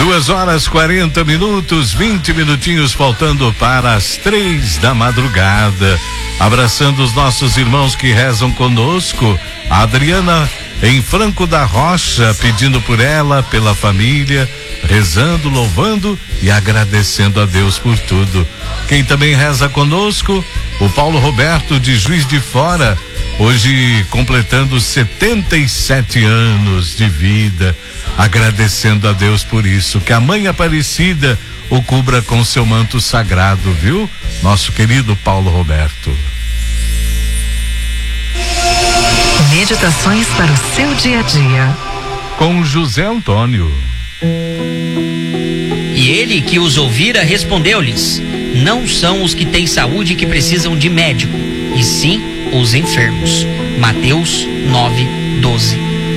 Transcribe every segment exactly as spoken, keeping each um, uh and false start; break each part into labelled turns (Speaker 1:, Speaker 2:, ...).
Speaker 1: Duas horas quarenta minutos, vinte minutinhos faltando para as três da madrugada. Abraçando os nossos irmãos que rezam conosco. A Adriana em Franco da Rocha, pedindo por ela, pela família, rezando, louvando e agradecendo a Deus por tudo. Quem também reza conosco, o Paulo Roberto de Juiz de Fora, hoje completando setenta e sete anos de vida, agradecendo a Deus por isso. Que a Mãe Aparecida o cubra com seu manto sagrado, viu? Nosso querido Paulo Roberto.
Speaker 2: Meditações para o seu dia a dia.
Speaker 1: Com José Antônio.
Speaker 3: E ele que os ouvira respondeu-lhes: não são os que têm saúde que precisam de médico, e sim os enfermos. Mateus nove, doze.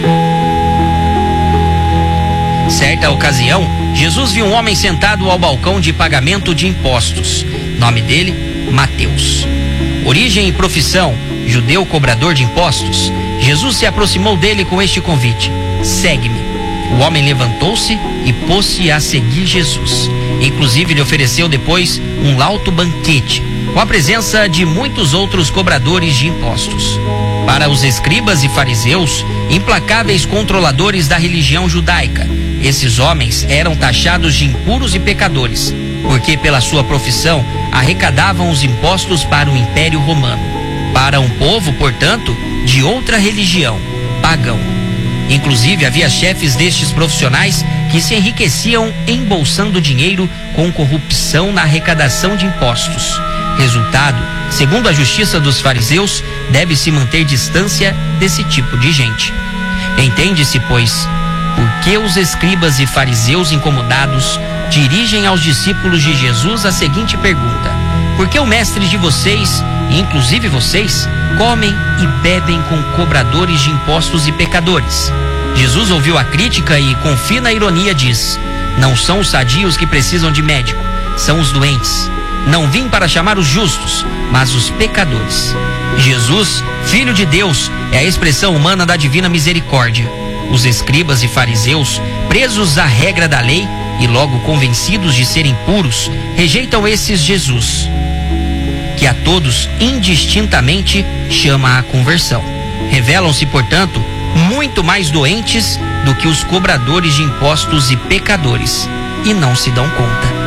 Speaker 3: Certa ocasião, Jesus viu um homem sentado ao balcão de pagamento de impostos. Nome dele, Mateus. Origem e profissão, judeu cobrador de impostos. Jesus se aproximou dele com este convite: segue-me. O homem levantou-se e pôs-se a seguir Jesus. Inclusive lhe ofereceu depois um lauto banquete, com a presença de muitos outros cobradores de impostos. Para os escribas e fariseus, implacáveis controladores da religião judaica, esses homens eram taxados de impuros e pecadores, porque pela sua profissão arrecadavam os impostos para o Império Romano, para um povo, portanto, de outra religião, pagão. Inclusive havia chefes destes profissionais que se enriqueciam embolsando dinheiro com corrupção na arrecadação de impostos. Resultado, segundo a justiça dos fariseus, deve-se manter distância desse tipo de gente. Entende-se, pois, por que os escribas e fariseus incomodados dirigem aos discípulos de Jesus a seguinte pergunta: por que o mestre de vocês, inclusive vocês, comem e bebem com cobradores de impostos e pecadores? Jesus ouviu a crítica e, com fina ironia, diz: não são os sadios que precisam de médico, são os doentes. Não vim para chamar os justos, mas os pecadores. Jesus, Filho de Deus, é a expressão humana da divina misericórdia. Os escribas e fariseus, presos à regra da lei e logo convencidos de serem puros, rejeitam esses Jesus, que a todos indistintamente chama à conversão. Revelam-se, portanto, muito mais doentes do que os cobradores de impostos e pecadores, e não se dão conta.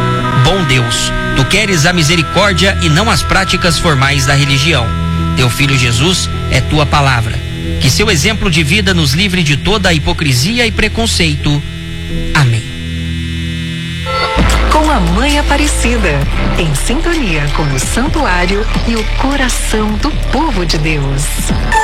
Speaker 3: Bom Deus, tu queres a misericórdia e não as práticas formais da religião. Teu Filho Jesus é tua palavra. Que seu exemplo de vida nos livre de toda a hipocrisia e preconceito. Amém.
Speaker 2: Com a Mãe Aparecida, em sintonia com o santuário e o coração do povo de Deus.